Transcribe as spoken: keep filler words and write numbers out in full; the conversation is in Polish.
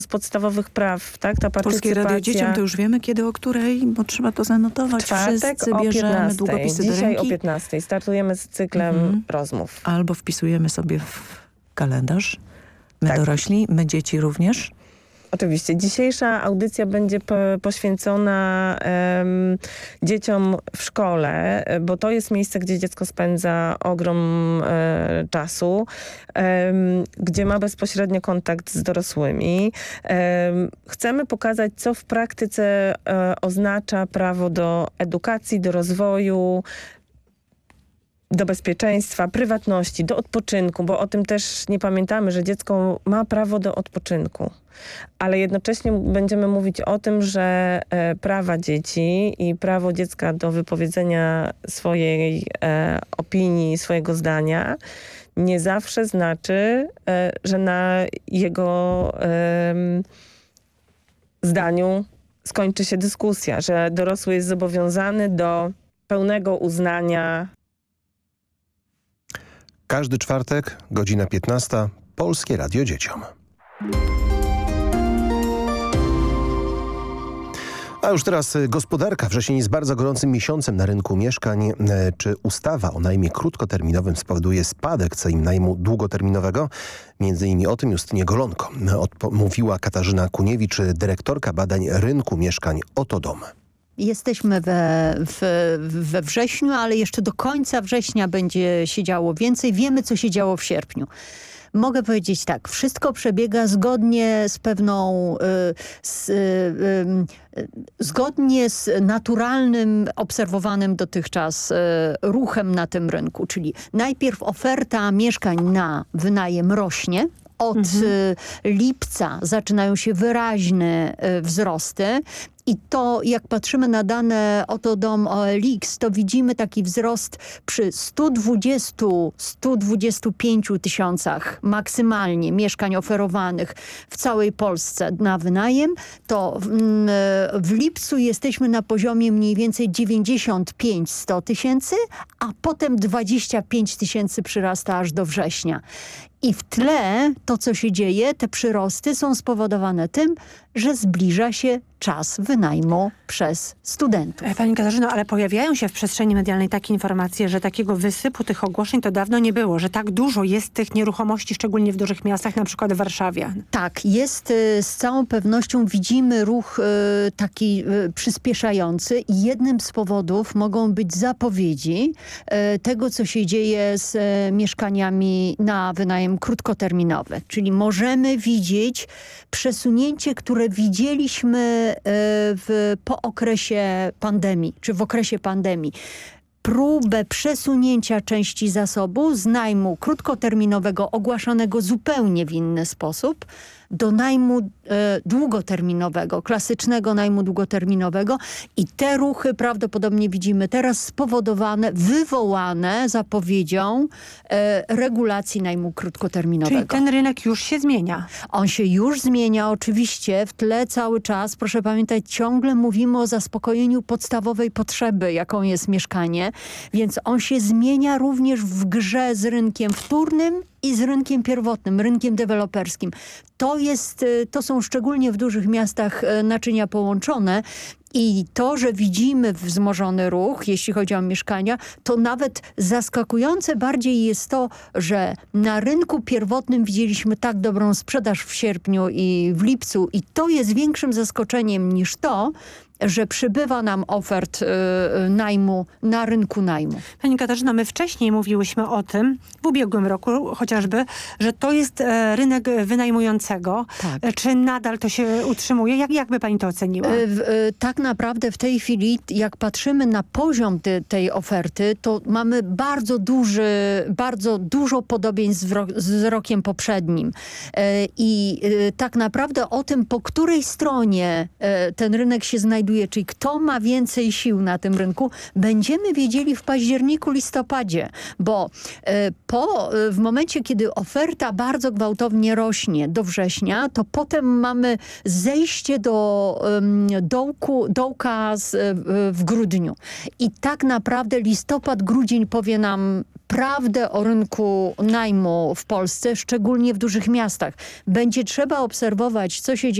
z podstawowych praw, tak? Ta Polskie Radio Dzieciom to już wiemy kiedy, o której, bo trzeba to zanotować. Czwartek Wszyscy o bierzemy piętnastej. długopisy do Dzisiaj ręki. o piętnastej startujemy z cyklem Mhm. rozmów. Albo wpisujemy sobie w kalendarz. My Tak. dorośli, my dzieci również. Oczywiście. Dzisiejsza audycja będzie po, poświęcona em, dzieciom w szkole, bo to jest miejsce, gdzie dziecko spędza ogrom e, czasu, em, gdzie ma bezpośrednio kontakt z dorosłymi. Em, chcemy pokazać, co w praktyce e, oznacza prawo do edukacji, do rozwoju, do bezpieczeństwa, prywatności, do odpoczynku, bo o tym też nie pamiętamy, że dziecko ma prawo do odpoczynku. Ale jednocześnie będziemy mówić o tym, że e, prawa dzieci i prawo dziecka do wypowiedzenia swojej e, opinii, swojego zdania nie zawsze znaczy, e, że na jego e, zdaniu skończy się dyskusja, że dorosły jest zobowiązany do pełnego uznania. Każdy czwartek, godzina piętnasta, Polskie Radio Dzieciom. A już teraz gospodarka. Wrzesień jest bardzo gorącym miesiącem na rynku mieszkań. Czy ustawa o najmie krótkoterminowym spowoduje spadek cen najmu długoterminowego? Między innymi o tym Justynie Golonko Odpo- mówiła Katarzyna Kuniewicz, dyrektorka badań rynku mieszkań Oto Dom. Jesteśmy we, w, we wrześniu, ale jeszcze do końca września będzie się działo więcej. Wiemy, co się działo w sierpniu. Mogę powiedzieć tak, wszystko przebiega zgodnie z pewną, z, y, y, zgodnie z naturalnym, obserwowanym dotychczas y, ruchem na tym rynku. Czyli najpierw oferta mieszkań na wynajem rośnie. Od mhm. lipca zaczynają się wyraźne wzrosty. I to, jak patrzymy na dane Oto Dom O L X, to widzimy taki wzrost przy stu dwudziestu do stu dwudziestu pięciu tysiącach maksymalnie mieszkań oferowanych w całej Polsce na wynajem, to w, w lipcu jesteśmy na poziomie mniej więcej dziewięćdziesiąt pięć do stu tysięcy, a potem dwadzieścia pięć tysięcy przyrasta aż do września. I w tle to, co się dzieje, te przyrosty są spowodowane tym, że zbliża się czas wynajmu przez studentów. Pani Katarzyno, ale pojawiają się w przestrzeni medialnej takie informacje, że takiego wysypu tych ogłoszeń to dawno nie było, że tak dużo jest tych nieruchomości, szczególnie w dużych miastach, na przykład w Warszawie. Tak, jest z całą pewnością, widzimy ruch y, taki y, przyspieszający i jednym z powodów mogą być zapowiedzi y, tego, co się dzieje z y, mieszkaniami na wynajem krótkoterminowy. Czyli możemy widzieć przesunięcie, które widzieliśmy w, po okresie pandemii, czy w okresie pandemii. Próbę przesunięcia części zasobu z najmu krótkoterminowego ogłaszanego zupełnie w inny sposób do najmu e, długoterminowego, klasycznego najmu długoterminowego i te ruchy prawdopodobnie widzimy teraz spowodowane, wywołane zapowiedzią e, regulacji najmu krótkoterminowego. Czyli ten rynek już się zmienia. On się już zmienia oczywiście, w tle cały czas, proszę pamiętać, ciągle mówimy o zaspokojeniu podstawowej potrzeby, jaką jest mieszkanie, więc on się zmienia również w grze z rynkiem wtórnym i z rynkiem pierwotnym, rynkiem deweloperskim. To jest, to są szczególnie w dużych miastach naczynia połączone i to, że widzimy wzmożony ruch, jeśli chodzi o mieszkania, to nawet zaskakujące bardziej jest to, że na rynku pierwotnym widzieliśmy tak dobrą sprzedaż w sierpniu i w lipcu i to jest większym zaskoczeniem niż to, że przybywa nam ofert y, najmu na rynku najmu. Pani Katarzyna, my wcześniej mówiłyśmy o tym, w ubiegłym roku chociażby, że to jest e, rynek wynajmującego. Tak. E, czy nadal to się utrzymuje? Jak, jak by pani to oceniła? Y, y, tak naprawdę w tej chwili, jak patrzymy na poziom te, tej oferty, to mamy bardzo duży, bardzo dużo podobieństw z, ro, z rokiem poprzednim. Y, I y, tak naprawdę o tym, po której stronie y, ten rynek się znajduje, decyduje, czyli kto ma więcej sił na tym rynku, będziemy wiedzieli w październiku, listopadzie, bo e, po, w momencie, kiedy oferta bardzo gwałtownie rośnie do września, to potem mamy zejście do um, dołku, dołka z, w grudniu. I tak naprawdę listopad, grudzień powie nam prawdę o rynku najmu w Polsce, szczególnie w dużych miastach. Będzie trzeba obserwować, co się dzieje